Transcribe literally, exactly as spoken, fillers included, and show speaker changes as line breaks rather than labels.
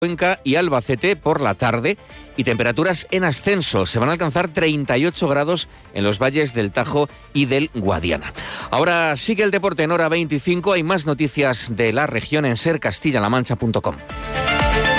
Cuenca y Albacete por la tarde y temperaturas en ascenso. Se van a alcanzar treinta y ocho grados en los valles del Tajo y del Guadiana. Ahora sigue el deporte en hora veinticinco. Hay más noticias de la región en ser castilla la mancha punto com.